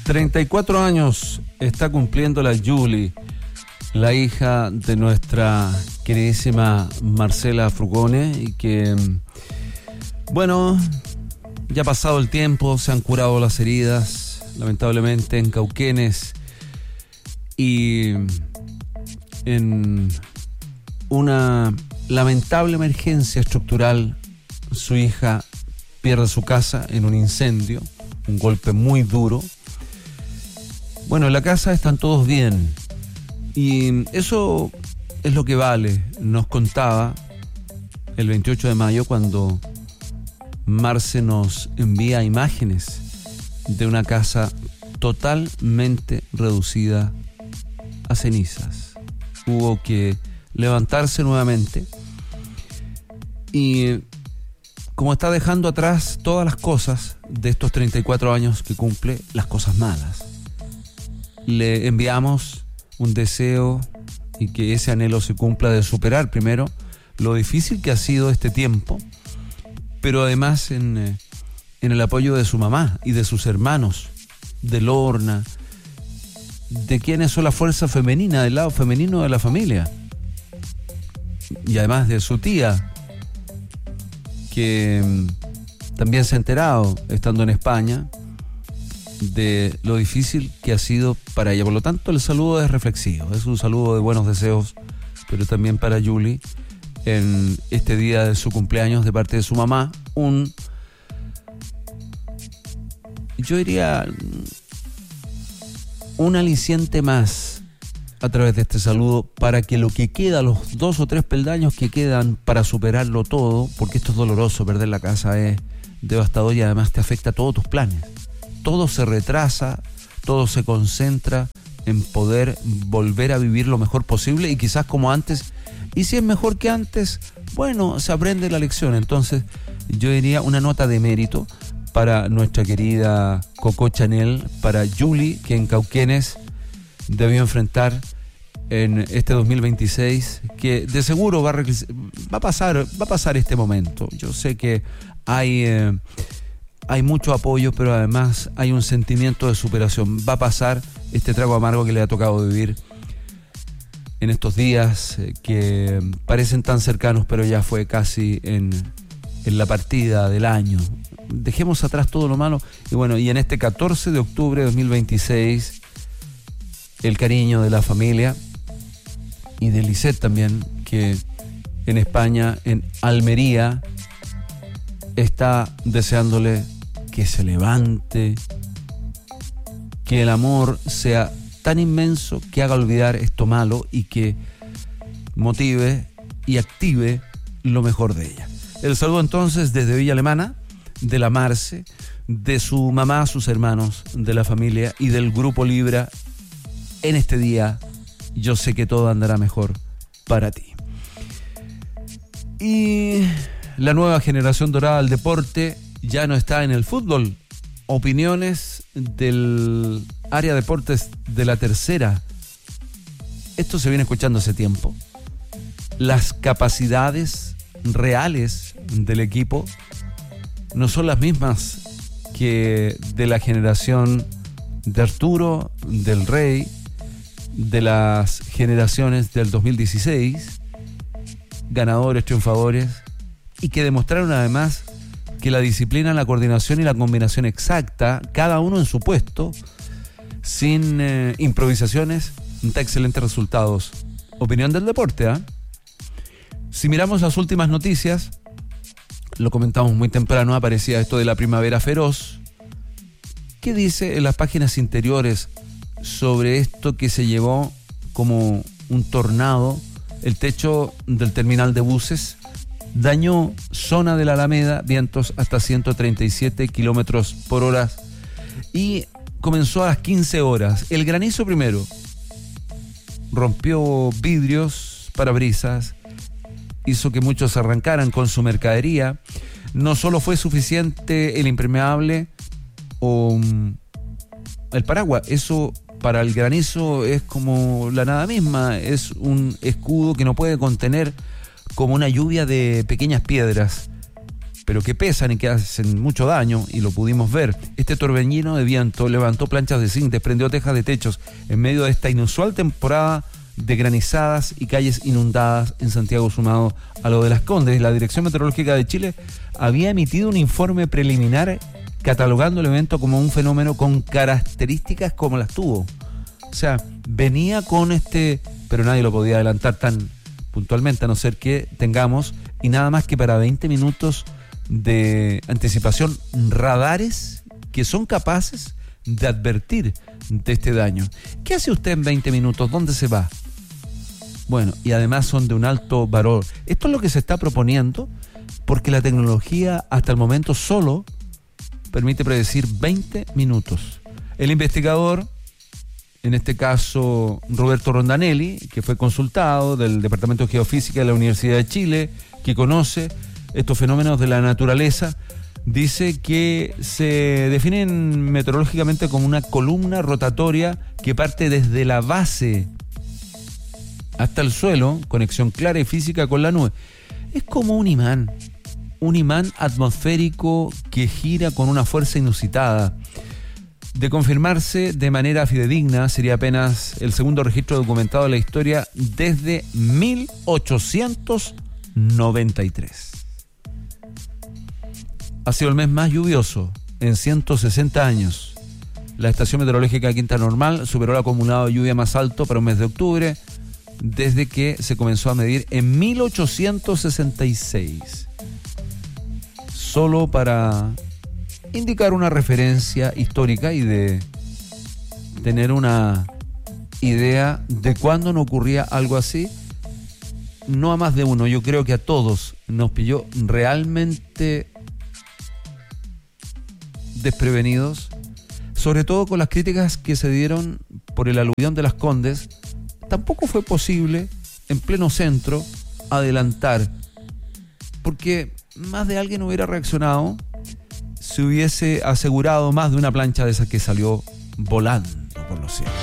34 años está cumpliendo la Julie, la hija de nuestra queridísima Marcela Frugone, y que, bueno, ya ha pasado el tiempo, se han curado las heridas, lamentablemente en Cauquenes, y en una lamentable emergencia estructural, su hija pierde su casa en un incendio, un golpe muy duro. Bueno, en la casa están todos bien y eso es lo que vale. Nos contaba el 28 de mayo cuando Marce nos envía imágenes de una casa totalmente reducida a cenizas. Hubo que levantarse nuevamente y, como está dejando atrás todas las cosas de estos 34 años que cumple, las cosas malas, le enviamos un deseo y que ese anhelo se cumpla, de superar primero lo difícil que ha sido este tiempo, pero además en el apoyo de su mamá y de sus hermanos, de Lorna, de quienes son la fuerza femenina, del lado femenino de la familia, y además de su tía, que también se ha enterado, estando en España, de lo difícil que ha sido para ella. Por lo tanto, el saludo es reflexivo, es un saludo de buenos deseos, pero también para Julie, en este día de su cumpleaños, de parte de su mamá, yo diría, un aliciente más a través de este saludo, para que lo que queda, los 2 o 3 peldaños que quedan para superarlo todo, porque esto es doloroso, perder la casa es devastador y además te afecta a todos tus planes. Todo se retrasa, todo se concentra en poder volver a vivir lo mejor posible y quizás como antes. Y si es mejor que antes, bueno, se aprende la lección. Entonces, yo diría una nota de mérito para nuestra querida Coco Chanel, para Julie, que en Cauquenes debió enfrentar en este 2026, que de seguro va a pasar este momento. Yo sé que hay mucho apoyo, pero además hay un sentimiento de superación. Va a pasar este trago amargo que le ha tocado vivir en estos días que parecen tan cercanos, pero ya fue casi en la partida del año. Dejemos atrás todo lo malo y bueno, y en este 14 de octubre de 2026, el cariño de la familia y de Lisette también, que en España, en Almería, está deseándole que se levante, que el amor sea tan inmenso que haga olvidar esto malo y que motive y active lo mejor de ella. El saludo entonces desde Villa Alemana, de la Marce, de su mamá, sus hermanos, de la familia y del Grupo Libra. En este día, yo sé que todo andará mejor para ti. Y la nueva generación dorada del deporte ya no está en el fútbol. Opiniones del área deportes de la tercera. Esto se viene escuchando hace tiempo. Las capacidades reales del equipo no son las mismas que de la generación de Arturo, del Rey, de las generaciones del 2016, ganadores, triunfadores, y que demostraron además que la disciplina, la coordinación y la combinación exacta, cada uno en su puesto, sin improvisaciones, da excelentes resultados. Opinión del deporte, ¿eh? Si miramos las últimas noticias, lo comentamos muy temprano, aparecía esto de la primavera feroz. ¿Qué dice en las páginas interiores sobre esto que se llevó como un tornado el techo del terminal de buses? Dañó zona de la Alameda, vientos hasta 137 kilómetros por hora, y comenzó a las 15 horas. El granizo primero rompió vidrios, parabrisas, hizo que muchos arrancaran con su mercadería. No solo fue suficiente el impermeable o el paraguas, eso para el granizo es como la nada misma, es un escudo que no puede contener como una lluvia de pequeñas piedras. pero que pesan y que hacen mucho daño, y lo pudimos ver. Este torbellino de viento levantó planchas de zinc, desprendió tejas de techos en medio de esta inusual temporada de granizadas y calles inundadas en Santiago, sumado a lo de Las Condes. La Dirección Meteorológica de Chile había emitido un informe preliminar catalogando el evento como un fenómeno con características como las tuvo. O sea, venía con pero nadie lo podía adelantar tan puntualmente, a no ser que tengamos, y nada más que para 20 minutos de anticipación, radares que son capaces de advertir de este daño. ¿Qué hace usted en 20 minutos? ¿Dónde se va? Bueno, y además son de un alto valor. Esto es lo que se está proponiendo, porque la tecnología hasta el momento solo permite predecir 20 minutos. El investigador, en este caso Roberto Rondanelli, que fue consultado del Departamento de Geofísica de la Universidad de Chile, que conoce estos fenómenos de la naturaleza, dice que se definen meteorológicamente como una columna rotatoria que parte desde la base hasta el suelo, conexión clara y física con la nube. Es como un imán atmosférico que gira con una fuerza inusitada. De confirmarse de manera fidedigna, sería apenas el segundo registro documentado de la historia desde 1893. Ha sido el mes más lluvioso en 160 años. La estación meteorológica Quinta Normal superó el acumulado de lluvia más alto para un mes de octubre desde que se comenzó a medir en 1866. Solo para indicar una referencia histórica y de tener una idea de cuándo no ocurría algo así, no a más de uno, yo creo que a todos nos pilló realmente desprevenidos, sobre todo con las críticas que se dieron por el aluvión de Las Condes. Tampoco fue posible en pleno centro adelantar, porque más de alguien hubiera reaccionado si hubiese asegurado más de una plancha de esas que salió volando por los cielos.